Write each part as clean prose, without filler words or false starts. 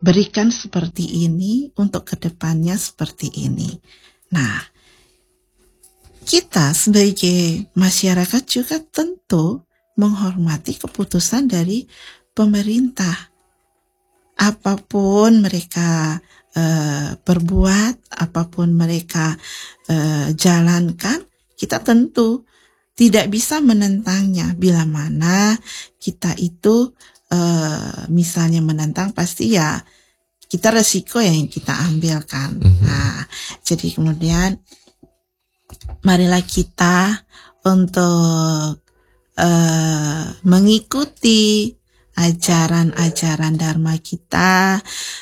berikan seperti ini, untuk kedepannya seperti ini. Nah, kita sebagai masyarakat juga tentu menghormati keputusan dari pemerintah. Apapun mereka perbuat, apapun mereka jalankan, kita tentu tidak bisa menentangnya. Bila mana kita itu misalnya menentang, pasti ya kita resiko yang kita ambilkan. Nah, jadi kemudian marilah kita untuk mengikuti ajaran-ajaran Dharma kita,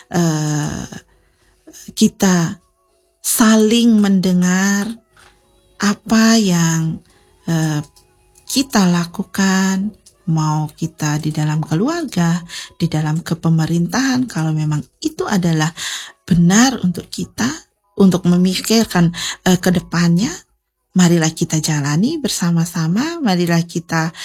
kita saling mendengar apa yang kita lakukan, mau kita di dalam keluarga, di dalam kepemerintahan, kalau memang itu adalah benar untuk kita, untuk memikirkan ke depannya, marilah kita jalani bersama-sama, marilah kita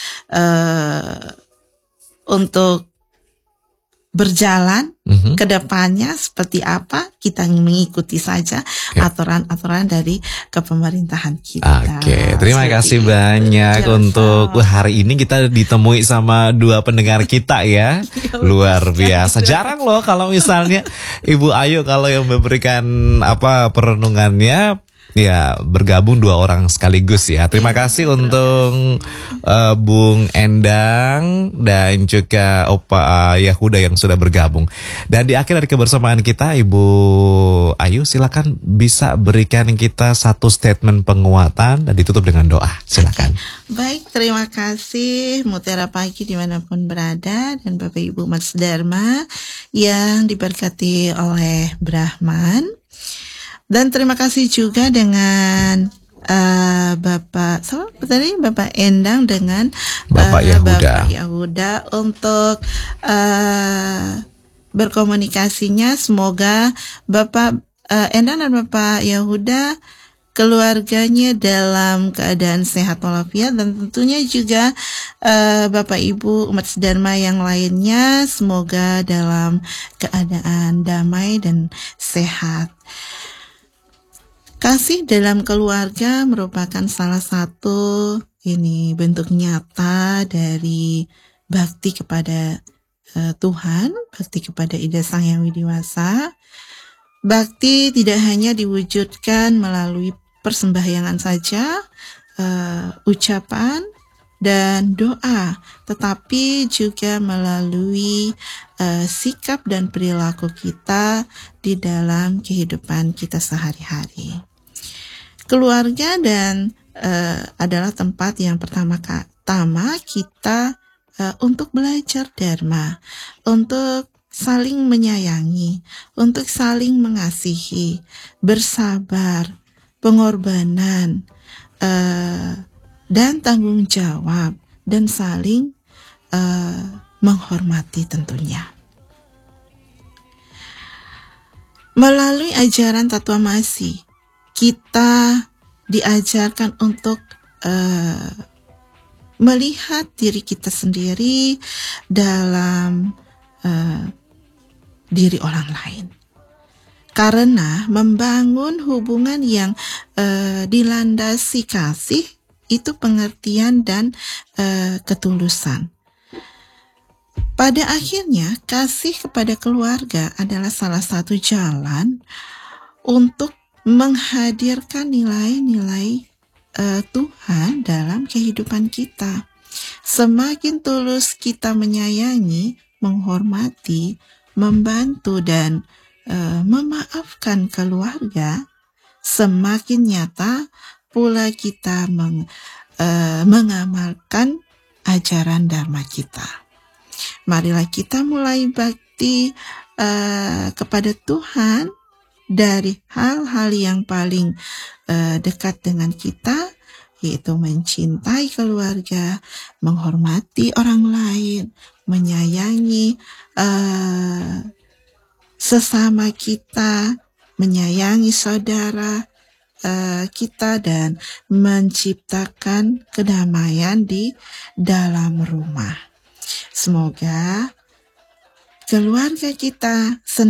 untuk berjalan ke depannya seperti apa, kita mengikuti saja aturan-aturan dari kepemerintahan kita. Oke, terima kasih banyak untuk hari ini kita ditemui sama dua pendengar kita ya. Luar biasa. Jarang loh kalau misalnya Ibu Ayu kalau yang memberikan perenungannya ya bergabung dua orang sekaligus ya. Terima kasih untuk Bung Endang dan juga Opa Yahuda yang sudah bergabung. Dan di akhir dari kebersamaan kita, Ibu Ayu silakan bisa berikan kita satu statement penguatan dan ditutup dengan doa. Silakan. Baik, terima kasih Mutiara Pagi dimanapun berada, dan Bapak Ibu Mas Dharma yang diberkati oleh Brahman. Dan terima kasih juga dengan Bapak Endang dengan Bapak Yahuda untuk berkomunikasinya. Semoga Bapak Endang dan Bapak Yahuda keluarganya dalam keadaan sehat walafiat, dan tentunya juga Bapak Ibu umat Dharma yang lainnya semoga dalam keadaan damai dan sehat. Kasih dalam keluarga merupakan salah satu bentuk nyata dari bakti kepada Tuhan, bakti kepada Ida Sang Hyang Widiwasa. Bakti tidak hanya diwujudkan melalui persembahyangan saja, ucapan dan doa, tetapi juga melalui sikap dan perilaku kita di dalam kehidupan kita sehari-hari. Keluarga dan adalah tempat yang pertama kita untuk belajar Dharma, untuk saling menyayangi, untuk saling mengasihi, bersabar, pengorbanan, dan tanggung jawab, dan saling menghormati tentunya. Melalui ajaran Tattwamasi, kita diajarkan untuk melihat diri kita sendiri dalam diri orang lain. Karena membangun hubungan yang dilandasi kasih itu pengertian dan ketulusan. Pada akhirnya, kasih kepada keluarga adalah salah satu jalan untuk menghadirkan nilai-nilai Tuhan dalam kehidupan kita. Semakin tulus kita menyayangi, menghormati, membantu, dan memaafkan keluarga, semakin nyata pula kita mengamalkan ajaran Dharma kita. Marilah kita mulai bakti kepada Tuhan dari hal-hal yang paling dekat dengan kita, yaitu mencintai keluarga, menghormati orang lain, menyayangi sesama kita, menyayangi saudara kita, dan menciptakan kedamaian di dalam rumah. Semoga keluarga kita